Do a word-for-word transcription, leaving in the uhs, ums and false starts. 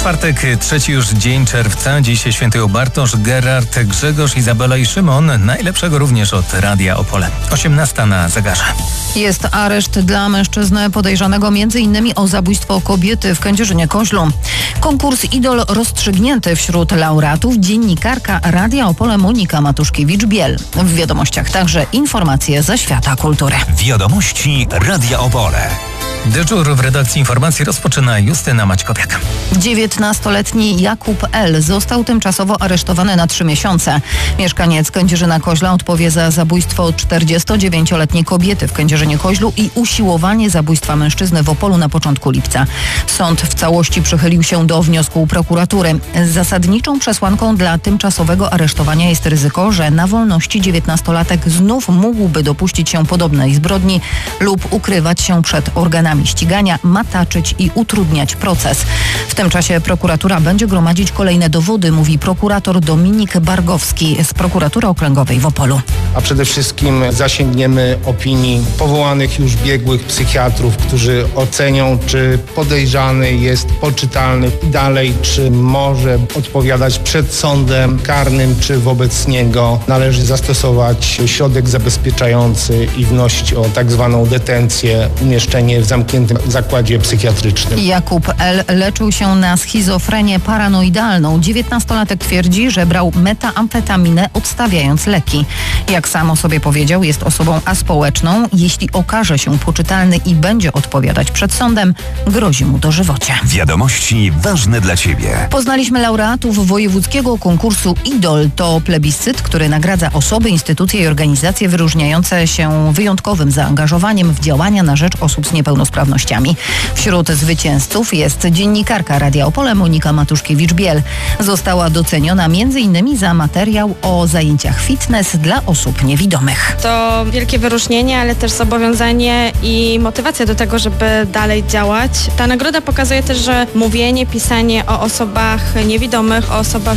Czwartek, trzeci już dzień czerwca. Dziś się świętują Bartosz, Gerard, Grzegorz, Izabela i Szymon. Najlepszego również od Radia Opole. osiemnasta na zegarze. Jest areszt dla mężczyzny podejrzanego między innymi o zabójstwo kobiety w Kędzierzynie-Koźlu. Konkurs Idol rozstrzygnięty wśród laureatów. Dziennikarka Radia Opole Monika Matuszkiewicz-Biel. W wiadomościach także informacje ze świata kultury. Wiadomości Radia Opole. Dyżur w redakcji informacji rozpoczyna Justyna Maćkowiak. dziewiętnastoletni Jakub L. został tymczasowo aresztowany na trzy miesiące. Mieszkaniec Kędzierzyna-Koźla odpowie za zabójstwo czterdziestodziewięcioletniej kobiety w Kędzierzynie-Koźlu i usiłowanie zabójstwa mężczyzny w Opolu na początku lipca. Sąd w całości przychylił się do wniosku prokuratury. Zasadniczą przesłanką dla tymczasowego aresztowania jest ryzyko, że na wolności dziewiętnastolatek znów mógłby dopuścić się podobnej zbrodni lub ukrywać się przed organami ścigania, mataczyć i utrudniać proces. W tym czasie prokuratura będzie gromadzić kolejne dowody, mówi prokurator Dominik Bargowski z prokuratury okręgowej w Opolu. A przede wszystkim zasięgniemy opinii powołanych już biegłych psychiatrów, którzy ocenią, czy podejrzany jest poczytalny i dalej, czy może odpowiadać przed sądem karnym, czy wobec niego należy zastosować środek zabezpieczający i wnosić o tak zwaną detencję, umieszczenie w zamkniętym zakładzie psychiatrycznym. Jakub L. leczył się na schizofrenię paranoidalną. dziewiętnastolatek twierdzi, że brał metamfetaminę, odstawiając leki. Jak sam o sobie powiedział, jest osobą aspołeczną. Jeśli okaże się poczytalny i będzie odpowiadać przed sądem, grozi mu dożywocie. Wiadomości ważne dla Ciebie. Poznaliśmy laureatów wojewódzkiego konkursu Idol. To plebiscyt, który nagradza osoby, instytucje i organizacje wyróżniające się wyjątkowym zaangażowaniem w działania na rzecz osób z niepełnosprawnościami. Wśród zwycięzców jest dziennikarka Radia Opole Monika Matuszkiewicz-Biel. Została doceniona między innymi za materiał o zajęciach fitness dla osób niewidomych. To wielkie wyróżnienie, ale też zobowiązanie i motywacja do tego, żeby dalej działać. Ta nagroda pokazuje też, że mówienie, pisanie o osobach niewidomych, o osobach